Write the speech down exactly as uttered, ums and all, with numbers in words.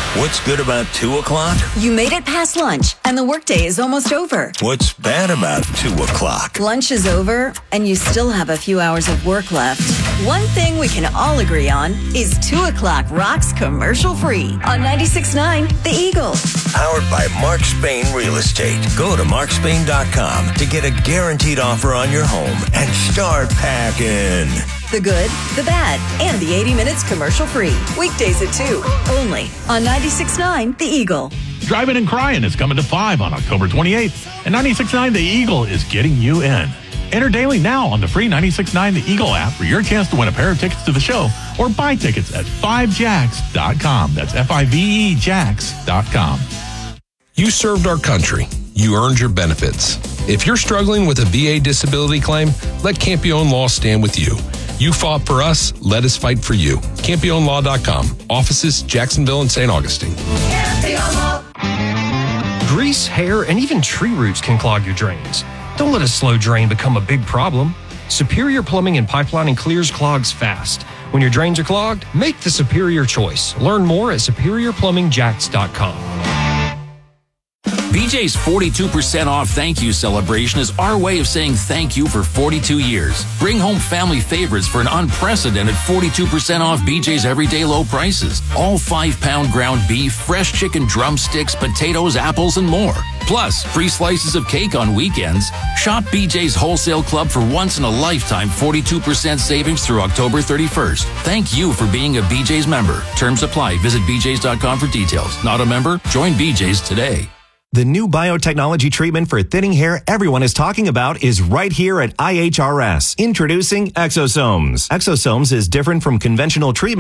What's good about two o'clock? You made it past lunch, and the workday is almost over. What's bad about two o'clock? Lunch is over, and you still have a few hours of work left. One thing we can all agree on is two o'clock rocks commercial free on ninety-six point nine The Eagle. Powered by Mark Spain Real Estate. Go to mark spain dot com to get a guaranteed offer on your home and start packing. The good, the bad, and the eighty minutes commercial free. Weekdays at two, only on ninety-six point nine The Eagle. Driving and Crying is coming to five on October twenty-eighth, and ninety-six point nine The Eagle is getting you in. Enter daily now on the free ninety-six point nine The Eagle app for your chance to win a pair of tickets to the show, or buy tickets at five jacks dot com. That's F I V E jacks dot com. You served our country. You earned your benefits. If you're struggling with a V A disability claim, let Campione Law stand with you. You fought for us, let us fight for you. Campione Law dot com. Offices, Jacksonville and Saint Augustine. Grease, hair, and even tree roots can clog your drains. Don't let a slow drain become a big problem. Superior Plumbing and Pipelining clears clogs fast. When your drains are clogged, make the superior choice. Learn more at superior plumbing jacks dot com. B J's forty-two percent off thank you celebration is our way of saying thank you for forty-two years. Bring home family favorites for an unprecedented forty-two percent off B J's everyday low prices. All five pound ground beef, fresh chicken drumsticks, potatoes, apples, and more. Plus, free slices of cake on weekends. Shop B J's Wholesale Club for once-in-a-lifetime forty-two percent savings through October thirty-first. Thank you for being a B J's member. Terms apply. Visit b j's dot com for details. Not a member? Join B J's today. The new biotechnology treatment for thinning hair everyone is talking about is right here at I H R S. Introducing Exosomes. Exosomes is different from conventional treatment